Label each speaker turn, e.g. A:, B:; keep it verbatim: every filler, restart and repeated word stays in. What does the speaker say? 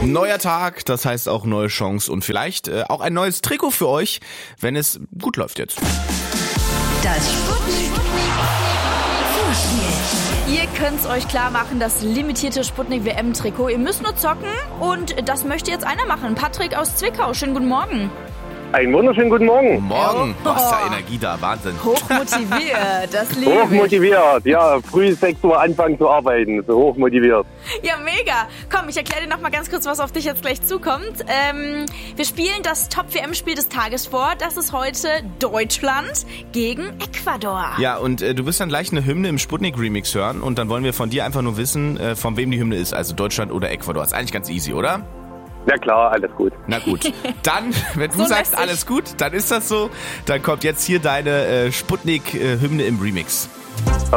A: Neuer Tag, das heißt auch neue Chance und vielleicht äh, auch ein neues Trikot für euch, wenn es gut läuft jetzt.
B: Das Sputnik Vorspiel.
C: Ihr könnt's euch klar machen, das limitierte Sputnik W M-Trikot. Ihr müsst nur zocken und das möchte jetzt einer machen. Patrick aus Zwickau, schönen guten Morgen.
D: Einen wunderschönen guten Morgen.
A: Morgen,
C: Oh.
A: was da Energie da, Wahnsinn.
C: Hochmotiviert, das liebe ich.
D: Hochmotiviert, ja, früh sechs Uhr anfangen zu arbeiten, so hochmotiviert.
C: Ja, mega. Komm, ich erkläre dir noch mal ganz kurz, was auf dich jetzt gleich zukommt. Ähm, wir spielen das Top-W M-Spiel des Tages vor. Das ist heute Deutschland gegen Ecuador.
A: Ja, und äh, du wirst dann gleich eine Hymne im Sputnik-Remix hören und dann wollen wir von dir einfach nur wissen, äh, von wem die Hymne ist, also Deutschland oder Ecuador. Ist eigentlich ganz easy, oder?
D: Na klar, alles gut.
A: Na gut, dann, wenn du
C: So
A: sagst,
C: lässig.
A: alles gut, dann ist das so. Dann kommt jetzt hier deine äh, Sputnik-Hymne im Remix.